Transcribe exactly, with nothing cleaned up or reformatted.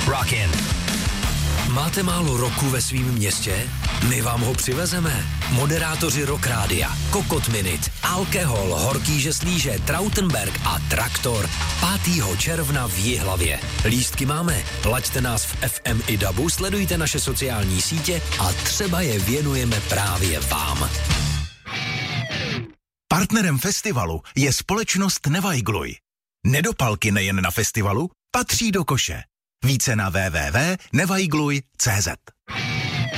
Rockin'. Máte málo roku ve svým městě? My vám ho přivezeme. Moderátoři Rock Rádia, Kokot Minute, Alkohol, Horký žeslíže, Trautenberg a Traktor pátého června v Jihlavě. Lístky máme, laďte nás v F M i dabu, sledujte naše sociální sítě a třeba je věnujeme právě vám. Partnerem festivalu je společnost Nevajgluj. Nedopalky nejen na festivalu patří do koše. Více na w w w tečka nevajgluj tečka cé zet.